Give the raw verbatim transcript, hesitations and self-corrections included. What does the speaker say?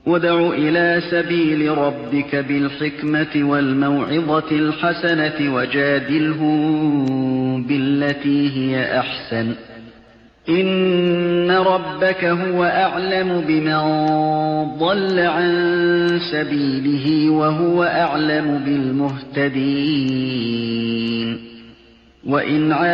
وادع إلى سبيل ربك بالحكمة والموعظة الحسنة وجادلهم بالتي هي أحسن إن ربك هو أعلم بمن ضل عن سبيله وهو أعلم بالمهتدين. وإن